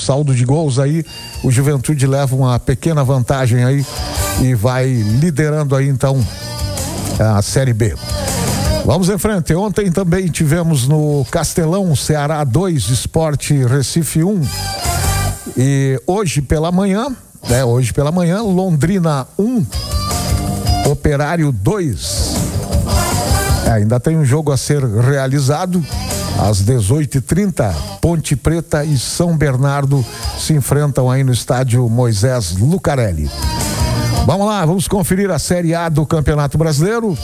saldo de gols aí, o Juventude leva uma pequena vantagem aí e vai liderando aí então a Série B. Vamos em frente. Ontem também tivemos no Castelão, Ceará 2, Sport Recife 1. E hoje pela manhã, Londrina 1, Operário 2. Ainda tem um jogo a ser realizado. Às 18h30, Ponte Preta e São Bernardo se enfrentam aí no estádio Moisés Lucarelli. Vamos lá, vamos conferir a Série A do Campeonato Brasileiro.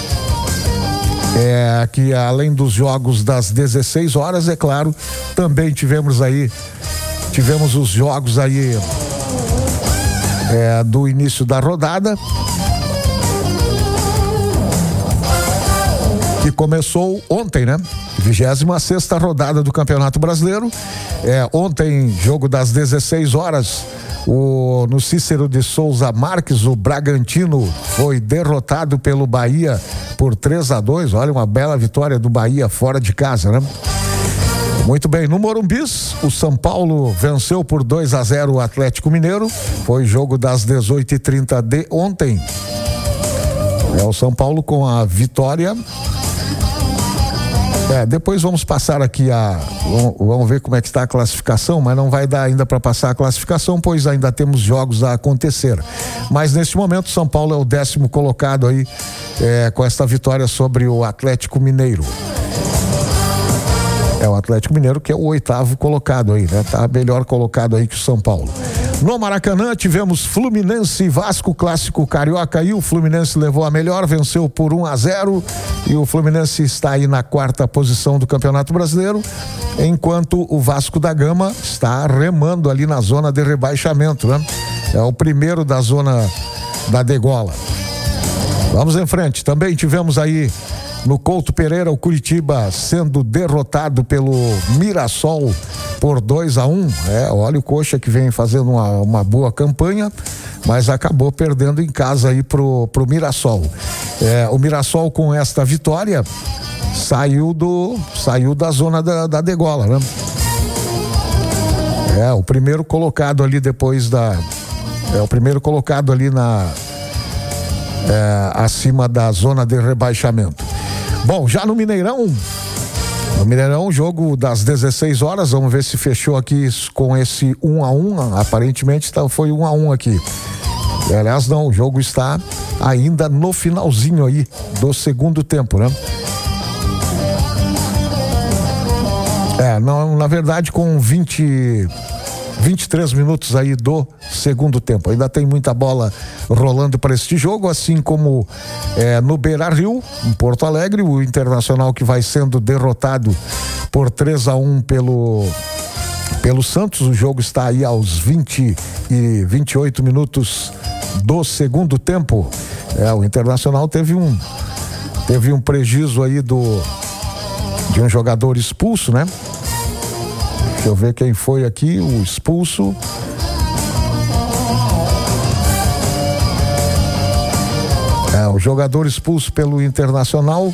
Que além dos jogos das 16 horas, é claro, também tivemos os jogos aí do início da rodada, que começou ontem, né? 26ª rodada do Campeonato Brasileiro. Ontem, jogo das 16 horas, no Cícero de Souza Marques, o Bragantino foi derrotado pelo Bahia por 3-2. Olha, uma bela vitória do Bahia fora de casa, né? Muito bem, no Morumbis, o São Paulo venceu por 2-0 o Atlético Mineiro. Foi jogo das 18h30 de ontem. O São Paulo com a vitória. Depois vamos passar aqui vamos ver como é que está a classificação, mas não vai dar ainda para passar a classificação, pois ainda temos jogos a acontecer. Mas neste momento, São Paulo é o 10º colocado aí, com esta vitória sobre o Atlético Mineiro. O Atlético Mineiro que é o 8º colocado aí, né? Tá melhor colocado aí que o São Paulo. No Maracanã tivemos Fluminense e Vasco, clássico carioca, e o Fluminense levou a melhor, venceu por 1-0, e o Fluminense está aí na 4ª posição do Campeonato Brasileiro, enquanto o Vasco da Gama está remando ali na zona de rebaixamento, né? É o primeiro da zona da degola. Vamos em frente. Também tivemos aí no Couto Pereira, o Curitiba sendo derrotado pelo Mirassol por 2-1. Olha o Coxa que vem fazendo uma boa campanha, mas acabou perdendo em casa aí pro Mirassol. O Mirassol, com esta vitória, saiu da zona da degola, né? O primeiro colocado ali o primeiro colocado ali acima da zona de rebaixamento. Bom, já no Mineirão, jogo das 16 horas, vamos ver se fechou aqui com esse 1-1, aparentemente foi 1-1 aqui. Aliás, não, o jogo está ainda no finalzinho aí do segundo tempo, né? Não, na verdade, com 23 minutos aí do segundo tempo. Ainda tem muita bola rolando para este jogo, assim como no Beira-Rio, em Porto Alegre, o Internacional que vai sendo derrotado por 3-1 pelo Santos. O jogo está aí aos 20 e 28 minutos do segundo tempo. O Internacional teve um prejuízo aí de um jogador expulso, né? Deixa eu ver quem foi aqui, o expulso. O jogador expulso pelo Internacional.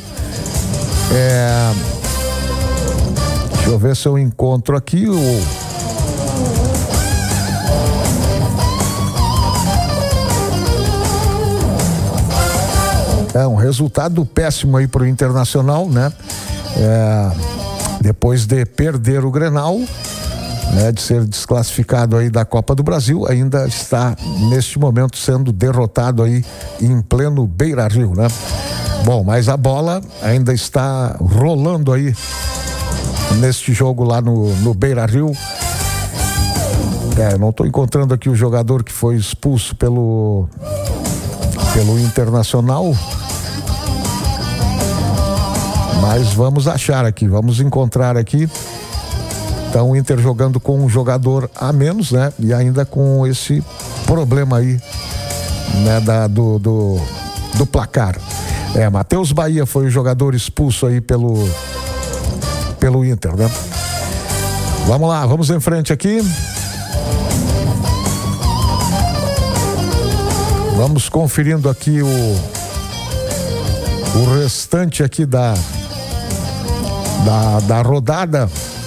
Deixa eu ver se eu encontro aqui um resultado péssimo aí pro Internacional, né? Depois de perder o Grenal, né, de ser desclassificado aí da Copa do Brasil, ainda está neste momento sendo derrotado aí em pleno Beira-Rio, né? Bom, mas a bola ainda está rolando aí neste jogo lá no Beira-Rio. Não estou encontrando aqui o jogador que foi expulso pelo Internacional, mas vamos achar aqui, vamos encontrar aqui. Então, o Inter jogando com um jogador a menos, né? E ainda com esse problema aí, né? Do placar. Matheus Bahia foi o jogador expulso aí pelo Inter, né? Vamos lá, vamos em frente aqui. Vamos conferindo aqui o restante aqui da rodada.